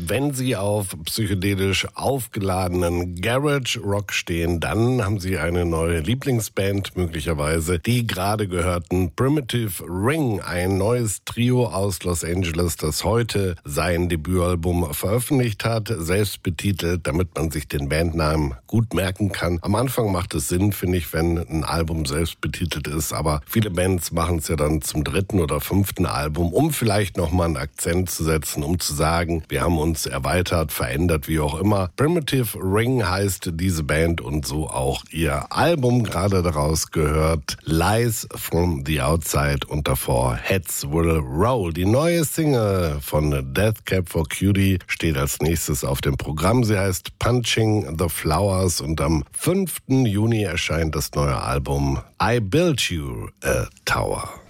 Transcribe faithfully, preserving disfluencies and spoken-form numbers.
Wenn Sie auf psychedelisch aufgeladenen Garage Rock stehen, dann haben Sie eine neue Lieblingsband möglicherweise. Die gerade gehörten Primitive Ring, ein neues Trio aus Los Angeles, das heute sein Debütalbum veröffentlicht hat, selbst betitelt, damit man sich den Bandnamen gut merken kann. Am Anfang macht es Sinn, finde ich, wenn ein Album selbst betitelt ist, aber viele Bands machen es ja dann zum dritten oder fünften Album, um vielleicht nochmal einen Akzent zu setzen, um zu sagen, wir haben uns erweitert, verändert, wie auch immer. Primitive Ring heißt diese Band und so auch ihr Album, gerade daraus gehört Lies from the Outside und davor Heads Will Roll. Die neue Single von Death Cab for Cutie steht als nächstes auf dem Programm. Sie heißt Punching the Flowers und am fünften Juni erscheint das neue Album I Built You a Tower.